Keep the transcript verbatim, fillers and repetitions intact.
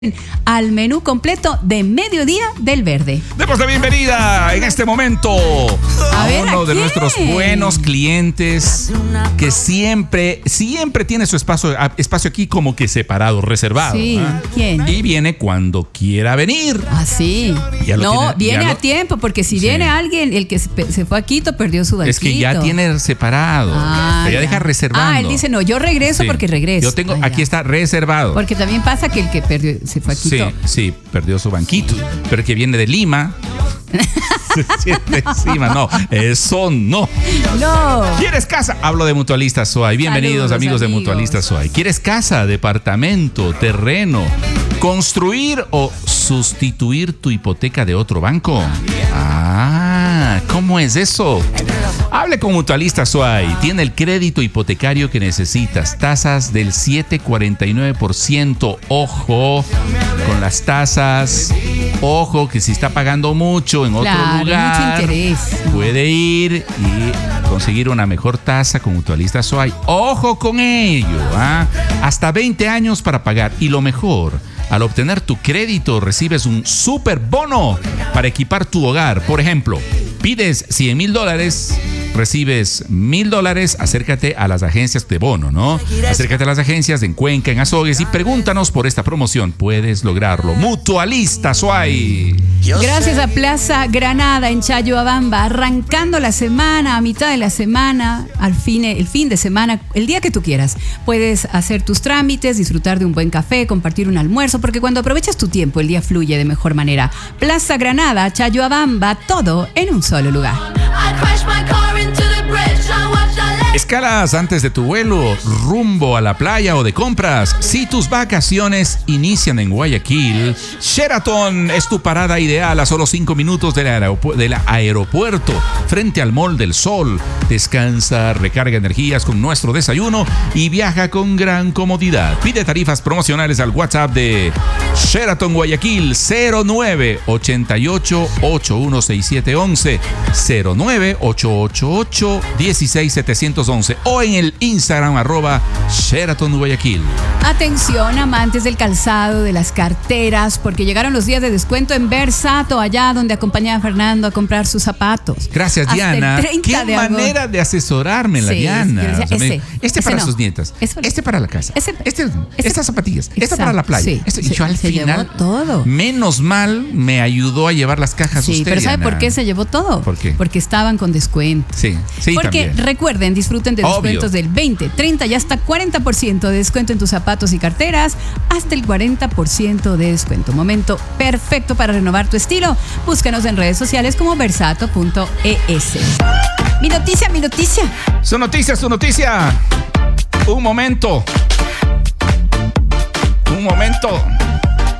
al menú completo de mediodía del Verde. Demos la bienvenida en este momento a, a ver, uno ¿a de quién? nuestros buenos clientes que siempre, siempre tiene su espacio, espacio aquí como que separado, reservado. Sí, ¿eh? ¿quién? Y viene cuando quiera venir. Ah, sí. Ya lo no, tiene- viene ya a lo- tiempo, porque si Sí. viene alguien, el que se, se fue a Quito perdió su banquito. Es que ya tiene separado. Ah, ya ya. deja reservando. Ah, él dice, no, yo regreso Sí. porque regreso. Yo tengo, Ah, aquí ya. está reservado. Porque también pasa que el que perdió se fue a Quito. Sí, sí, perdió su banquito. Pero el que viene de Lima se siente encima. No, eso no. No. ¿Quieres casa? Hablo de Mutualista Suay. Bienvenidos, Saludos, amigos de amigos. Mutualista Suay. ¿Quieres casa, departamento, terreno, construir o sustituir tu hipoteca de otro banco? Ah, ¿cómo es eso? Hable con Mutualista Suay. Tiene el crédito hipotecario que necesitas. Tasas del siete coma cuarenta y nueve por ciento. Ojo con las tasas. Ojo que si está pagando mucho en otro Claro, lugar, mucho interés. puede ir y conseguir una mejor tasa con Mutualista Suay. Ojo con ello, ¿ah? Hasta veinte años para pagar. Y lo mejor, al obtener tu crédito recibes un super bono para equipar tu hogar. Por ejemplo, pides cien mil dólares, recibes mil dólares. Acércate a las agencias de bono, ¿no? Acércate a las agencias en Cuenca, en Azogues y pregúntanos por esta promoción. Puedes lograrlo. Mutualista Suay. Gracias a Plaza Granada en Chayoabamba, arrancando la semana, a mitad de la semana, al fin, el fin de semana, el día que tú quieras. Puedes hacer tus trámites, disfrutar de un buen café, compartir un almuerzo, porque cuando aprovechas tu tiempo, el día fluye de mejor manera. Plaza Granada, Chayoabamba, todo en un solo lugar. Escalas antes de tu vuelo, rumbo a la playa o de compras. Si tus vacaciones inician en Guayaquil, Sheraton es tu parada ideal a solo cinco minutos del, aeropu- del aeropuerto, frente al Mall del Sol. Descansa, recarga energías con nuestro desayuno y viaja con gran comodidad. Pide tarifas promocionales al WhatsApp de Sheraton Guayaquil cero nueve ocho ocho ocho uno seis siete uno uno, cero nueve ocho ocho ocho uno seis siete uno uno o en el Instagram arroba Sheraton Guayaquil. Atención, amantes del calzado, de las carteras, porque llegaron los días de descuento en Versato, allá donde acompañaba a Fernando a comprar sus zapatos. Gracias, Hasta Diana. el treinta Qué de agosto. manera de asesorarme, la Sí, Diana. yo decía, O sea, me- ese, este ese para no. sus nietas. Ese- este para la casa. ese- este, ese- estas zapatillas. Esta Exacto, para la playa. sí. Esto- y Se- yo al se final. llevó todo. Menos mal me ayudó a llevar las cajas Sí, usted, pero ¿sabe Diana. por qué se llevó todo? ¿Por qué? Porque estaban con descuento. Sí, sí, Porque también. recuerden, disfruten de Obvio. descuentos del veinte, treinta y hasta cuarenta por ciento de descuento en tus zapatos y carteras, hasta el cuarenta por ciento de descuento. Momento perfecto para renovar tu estilo. Búscanos en redes sociales como versato punto e s. Mi noticia, mi noticia. Su noticia, su noticia. Un momento. Un momento.